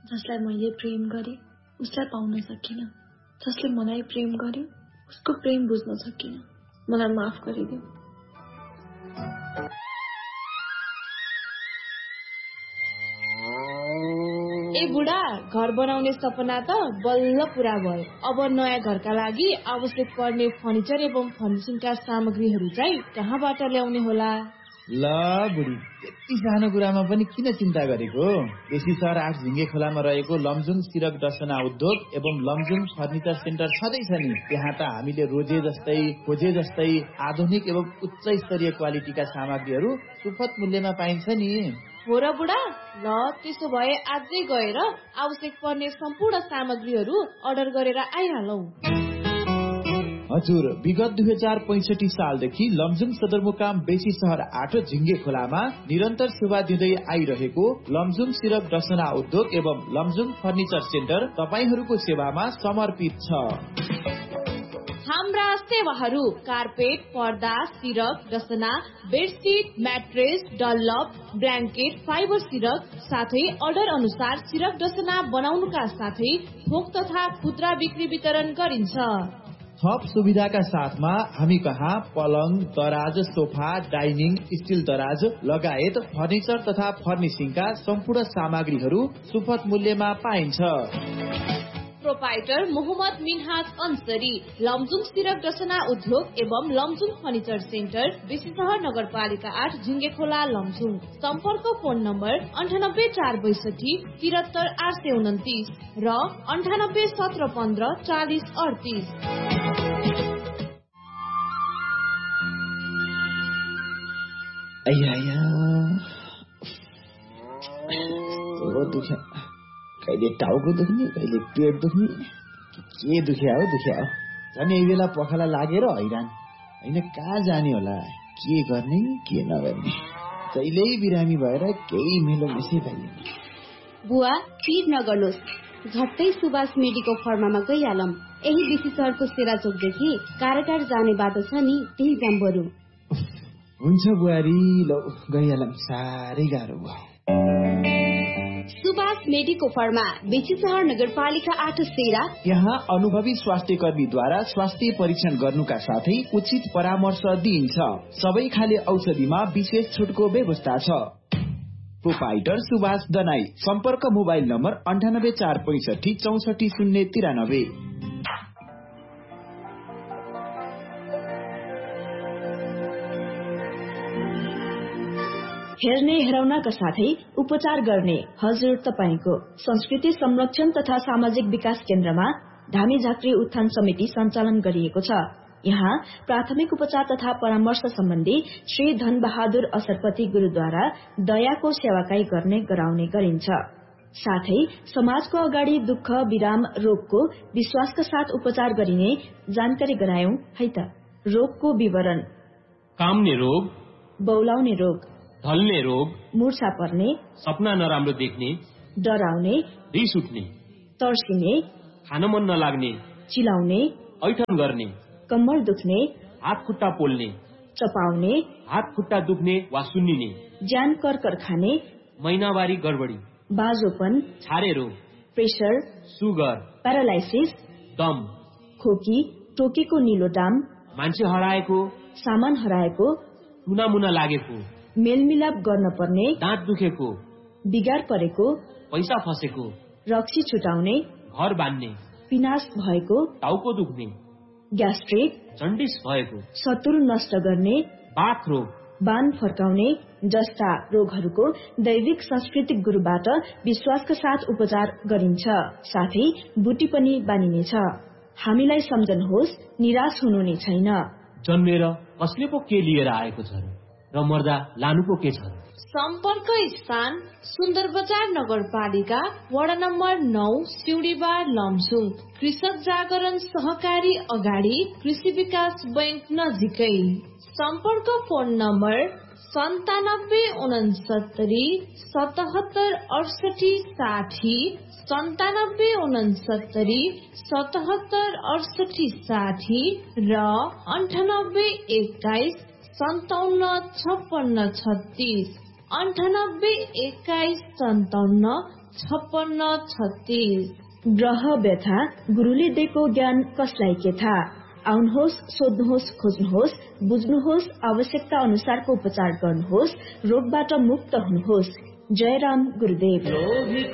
जसलाई मैले प्रेम गरेँ उसलाई पाउन सकिनँ, जसले मलाई प्रेम गर्यो उसको प्रेम बुझ्न सकिनँ। मलाई माफ गरिदिऊ। ए बुढा, घर बनाउने सपना त बल्ल पूरा भयो। अब नयाँ घरका लागि आवश्यक पर्ने फर्निचर एवं फर्निचिङका सामग्रीहरू चाहिँ कहाँबाट ल्याउने होला? ल बुढी, यति सानो कुरामा पनि किन चिन्ता गरेको? बेसी सहर 8 झिङ्गे खोलामा रहेको लमजुङ सिरक डसना उद्योग एवं लमजुङ फर्निचर सेन्टर छँदैछ नि। त्यहाँ त हामीले खोजे जस्तै आधुनिक एवं उच्च स्तरीय क्वालिटीका सामग्रीहरू सुपथ मूल्यमा पाइन्छ नि। हो र बुढा, ल त्यसो भए आजै गएर आवश्यक पर्ने सम्पूर्ण सामग्रीहरू अर्डर गरेर आइहालौं। हजुर, विगत 2065 सालदेखि लमजुङ सदरमुकाम बेसी सहर 8 झिङ्गे खोलामा निरन्तर सेवा दिँदै आइरहेको लमजुङ सिरक डसना उद्योग एवं लमजुङ फर्निचर सेन्टर तपाईहरूको सेवामा समर्पित छ। हाम्रा सेवाहरू कार्पेट, पर्दा, सिरक डसना, bedsheet, mattress, Dunlop, blanket, fibre सिरक साथै अर्डर अनुसार सिरक डसना बनाउनुका साथै थोक तथा खुद्रा बिक्री वितरण गरिन्छ। थप सुविधाका साथमा हामी कहाँ पलङ, दराज, सोफा, डाइनिङ, स्टिल दराज लगायत फर्निचर तथा फर्निशिङका सम्पूर्ण सामग्रीहरू सुपथ मूल्यमा पाइन्छ। प्रोपाइटर मोहम्मद मिनहाज अन्सरी, लमजुङ सिरक डसना उद्योग एवं लमजुङ फर्निचर सेन्टर, बेसी सहर नगरपालिका 8 झिङ्गे खोला लमजुङ। सम्पर्क फोन नम्बर 98 462 73 829 र 98 17 15 40 38। कहिले टाउको दुख्ने, कहिले पेट दुख्ने, के दुख्या हो। झन् यही बेला पखाला लागेर हैरान होइन, कहाँ जाने होला, के गर्ने के नगर्ने। कहिल्यै बिरामी भएर केही मेलो मिसै पाइँदैन। बुवा पिर नगर्नुहोस्, झट्टै सुभाष मेडिको फर्मामा गइहालौं। यही बेसी सहरको सेराचोकदेखि कारागार जाने बाटो छ नि, त्यही जाम बरु। हुन्छ बुहारी, ल गइहालौं, साह्रै गाह्रो भयो। सुभाष मेडिको फर्मा, बेसी सहर नगरपालिका 8 सेरा। यहाँ अनुभवी स्वास्थ्य कर्मीद्वारा स्वास्थ्य परीक्षण गर्नुका साथै उचित परामर्श दिइन्छ। सबै खाले औषधिमा विशेष छुटको व्यवस्था छ। प्रोपाइटर सुभाष दनाई। सम्पर्क मोबाइल नम्बर 98 465 64 093। हेर्ने हेराउनका साथै उपचार गर्ने हजुर तपाईको संस्कृति संरक्षण तथा सामाजिक विकास केन्द्रमा धामी झाँक्री उत्थान समिति सञ्चालन गरिएको छ। यहाँ प्राथमिक उपचार तथा परामर्श सम्बन्धी श्री धन बहादुर असरपति गुरुद्वारा दयाको सेवाकाई गर्ने गराउने गरिन्छ। साथै समाजको अगाडि दुःख विराम रोगको विश्वासका साथ उपचार गरिने जानकारी गरायौं है त। रोगको विवरण: काम्ने रोग, बौलाउने रोग, ढल्ने रोग, मूर्छा पर्ने, सपना नराम्रो देख्ने, डराउने, रिस उठ्ने, तर्सिने, खान मन नलाग्ने, चिलाउने, ऐठन गर्ने, कम्मर दुख्ने, हात खुट्टा पोल्ने, चपाउने, हात खुट्टा दुख्ने वा सुन्निने, ज्यान करकर खाने, महिनावारी गडबडी, बाजोपन, छारे रोग, प्रेसर, सुगर, प्यारालाइसिस, दम, खोकी, टोकेको निलो डाम, मान्छे हराएको, सामान हराएको, टुनामुना लागेको, मेलमिलाप गर्न पर्ने, दाँत दुखेको, बिगार परेको, पैसा फसेको, रक्सी छुटाउने, घर बान्ने, पिनास भएको, टाउको दुख्ने, ग्यास्ट्रिक, जन्डिस भएको, शत्रु नष्ट गर्ने, बाथ रोग, बान फर्काउने जस्ता रोगहरूको दैविक सांस्कृतिक गुरुबाट विश्वासका साथ उपचार गरिन्छ। साथै बुटी पनि बानिनेछ। हामीलाई सम्झनुहोस्, निराश हुनु नै छैन। जन्मेर कसले पो के लिएर आएको छ र मर्दा लानु पो के छ। सम्पर्क स्थान सुन्दर बजार नगरपालिका वडा नम्बर 9 सिउडीबार लमजुङ। कृषक जागरण सहकारी अगाडि कृषि विकास बैंक नजिकै। सम्पर्क फोन नम्बर 9769 77 68 60 9769 77 68 60 र 98 21 57 56 36 98 21 57 5636। ग्रह व्यथा गुरुले दिएको ज्ञान कसलाई के थाहा। आउनुहोस्, सोध्नुहोस्, खोज्नुहोस्, बुझ्नुहोस्, आवश्यकता अनुसारको उपचार गर्नुहोस्, रोगबाट मुक्त हुनुहोस्। जय राम गुरुदेव।